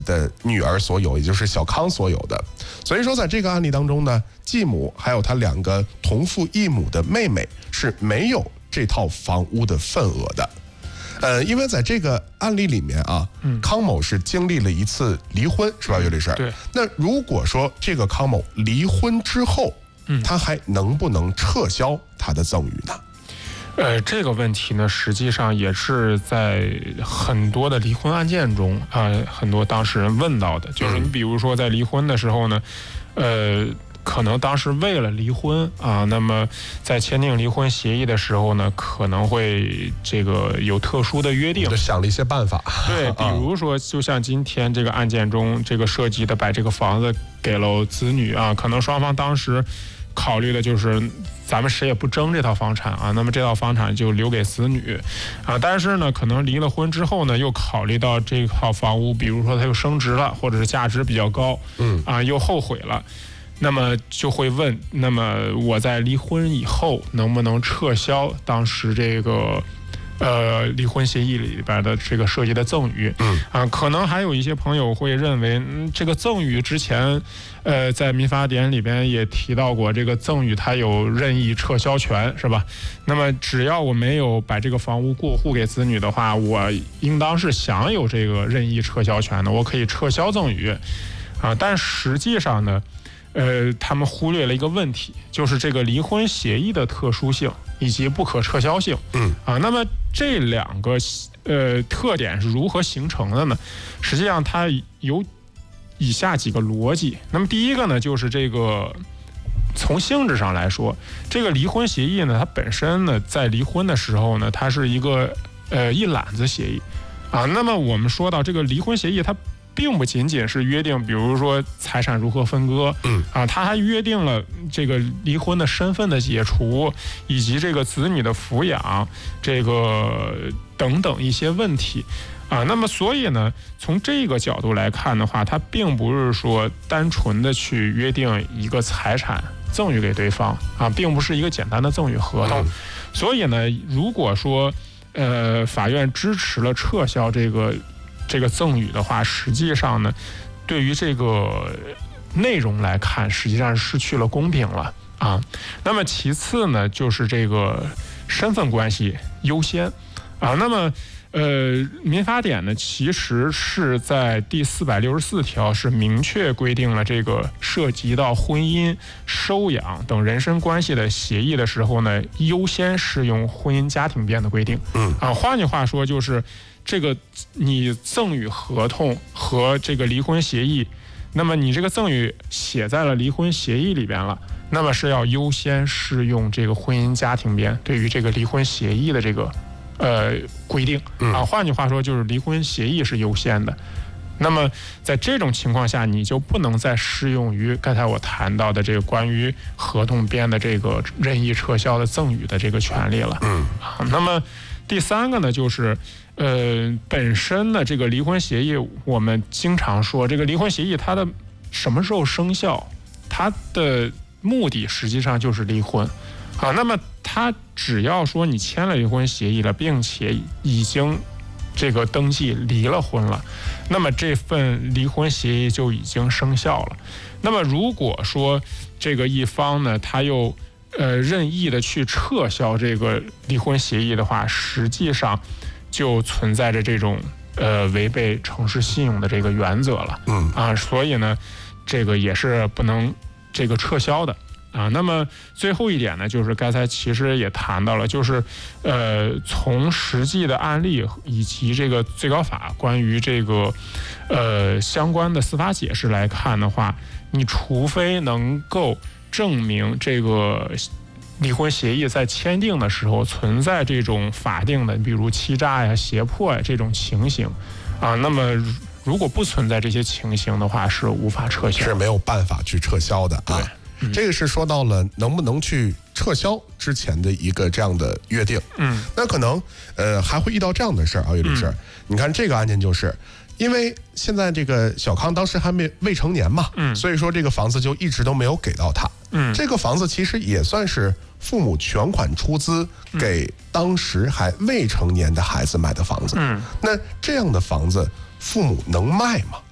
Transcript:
的女儿所有，也就是小康所有的。所以说在这个案例当中呢，继母还有她2个同父异母的妹妹是没有这套房屋的份额的。因为在这个案例里面啊，康某是经历了一次离婚，是吧，岳律师？ 对。 那如果说这个康某离婚之后，他还能不能撤销他的赠与呢？ 这个问题呢，实际上也是在很多的离婚案件中很多当事人问到的，就是你比如说在离婚的时候呢，可能当时为了离婚那么在签订离婚协议的时候呢，可能会这个有特殊的约定， 就想了一些办法。 对，比如说就像今天这个案件中这个涉及的把这个房子给了子女可能双方当时考虑的就是咱们谁也不争这套房产那么这套房产就留给子女但是呢可能离了婚之后呢，又考虑到这套房屋比如说它又升值了，或者是价值比较高又后悔了，那么就会问，那么我在离婚以后能不能撤销当时这个离婚协议里边的这个涉及的赠与可能还有一些朋友会认为这个赠与之前在民法典里边也提到过，这个赠与它有任意撤销权，是吧？那么只要我没有把这个房屋过户给子女的话，我应当是享有这个任意撤销权的，我可以撤销赠与但实际上呢他们忽略了一个问题，就是这个离婚协议的特殊性以及不可撤销性那么这2个特点是如何形成的呢？实际上它有以下几个逻辑。那么第一个呢，就是这个从性质上来说，这个离婚协议呢，它本身呢在离婚的时候呢，它是一个一揽子协议那么我们说到这个离婚协议，它并不仅仅是约定比如说财产如何分割他还约定了这个离婚的身份的解除，以及这个子女的抚养这个等等一些问题那么所以呢，从这个角度来看的话，它并不是说单纯的去约定一个财产赠与给对方并不是一个简单的赠与合同所以呢，如果说法院支持了撤销这个赠与的话，实际上呢，对于这个内容来看，实际上失去了公平了那么其次呢，就是这个身份关系优先那么民法典呢，其实是在第464条是明确规定了这个涉及到婚姻、收养等人身关系的协议的时候呢，优先适用婚姻家庭编的规定换句话说就是这个你赠与合同和这个离婚协议，那么你这个赠与写在了离婚协议里边了，那么是要优先适用这个婚姻家庭编对于这个离婚协议的这个规定换句话说就是离婚协议是优先的。那么在这种情况下，你就不能再适用于刚才我谈到的这个关于合同编的这个任意撤销的赠与的这个权利了那么第3个呢，就是本身的这个离婚协议，我们经常说这个离婚协议它的什么时候生效，它的目的实际上就是离婚那么它只要说你签了离婚协议了，并且已经这个登记离了婚了，那么这份离婚协议就已经生效了。那么如果说这个一方呢，他又任意的去撤销这个离婚协议的话，实际上就存在着这种违背诚实信用的这个原则了所以呢这个也是不能这个撤销的那么最后一点呢，就是刚才其实也谈到了，就是从实际的案例以及这个最高法关于这个相关的司法解释来看的话，你除非能够证明这个离婚协议在签订的时候存在这种法定的比如欺诈呀、胁迫呀这种情形那么如果不存在这些情形的话，是无法撤销， 是没有办法去撤销的对这个是说到了能不能去撤销之前的一个这样的约定那可能还会遇到这样的事儿岳律师你看这个案件就是因为现在这个小康当时还未成年嘛所以说这个房子就一直都没有给到他这个房子其实也算是父母全款出资给当时还未成年的孩子买的房子那这样的房子父母能卖吗？